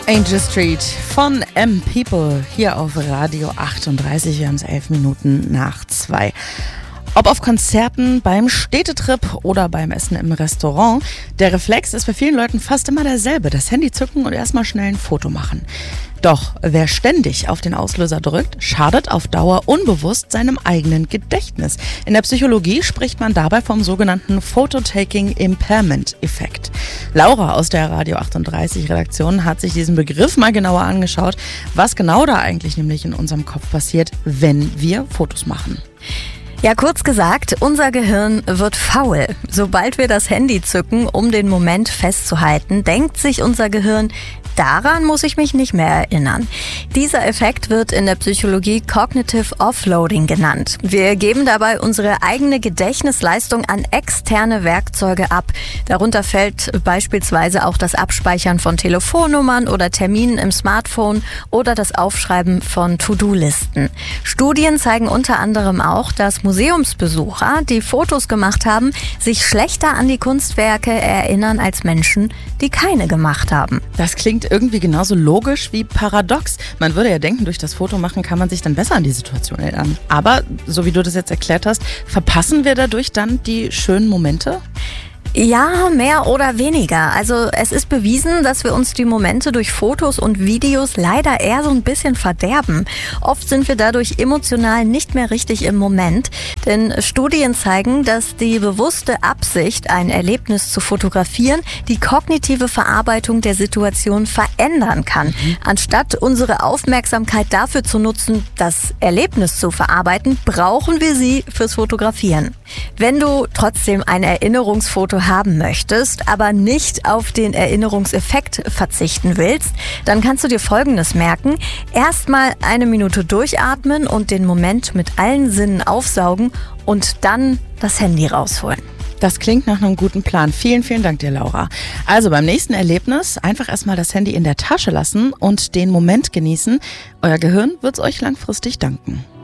Angel Street von M-People hier auf Radio 38. Wir haben es 11 Minuten nach 2. Ob auf Konzerten, beim Städtetrip oder beim Essen im Restaurant, der Reflex ist bei vielen Leuten fast immer derselbe. Das Handy zücken und erstmal schnell ein Foto machen. Doch wer ständig auf den Auslöser drückt, schadet auf Dauer unbewusst seinem eigenen Gedächtnis. In der Psychologie spricht man dabei vom sogenannten Photo-Taking-Impairment-Effekt. Laura aus der Radio 38 Redaktion hat sich diesen Begriff mal genauer angeschaut, was genau da eigentlich nämlich in unserem Kopf passiert, wenn wir Fotos machen. Ja, kurz gesagt, unser Gehirn wird faul. Sobald wir das Handy zücken, um den Moment festzuhalten, denkt sich unser Gehirn, daran muss ich mich nicht mehr erinnern. Dieser Effekt wird in der Psychologie Cognitive Offloading genannt. Wir geben dabei unsere eigene Gedächtnisleistung an externe Werkzeuge ab. Darunter fällt beispielsweise auch das Abspeichern von Telefonnummern oder Terminen im Smartphone oder das Aufschreiben von To-Do-Listen. Studien zeigen unter anderem auch, dass Museumsbesucher, die Fotos gemacht haben, sich schlechter an die Kunstwerke erinnern als Menschen, die keine gemacht haben. Das klingt irgendwie genauso logisch wie paradox. Man würde ja denken, durch das Fotomachen kann man sich dann besser an die Situation erinnern. Aber, so wie du das jetzt erklärt hast, verpassen wir dadurch dann die schönen Momente? Ja, mehr oder weniger. Also es ist bewiesen, dass wir uns die Momente durch Fotos und Videos leider eher so ein bisschen verderben. Oft sind wir dadurch emotional nicht mehr richtig im Moment. Denn Studien zeigen, dass die bewusste Absicht, ein Erlebnis zu fotografieren, die kognitive Verarbeitung der Situation verändern kann. Anstatt unsere Aufmerksamkeit dafür zu nutzen, das Erlebnis zu verarbeiten, brauchen wir sie fürs Fotografieren. Wenn du trotzdem ein Erinnerungsfoto haben möchtest, aber nicht auf den Erinnerungseffekt verzichten willst, dann kannst du dir Folgendes merken. Erstmal 1 Minute durchatmen und den Moment mit allen Sinnen aufsaugen und dann das Handy rausholen. Das klingt nach einem guten Plan. Vielen, vielen Dank dir, Laura. Also beim nächsten Erlebnis einfach erstmal das Handy in der Tasche lassen und den Moment genießen. Euer Gehirn wird es euch langfristig danken.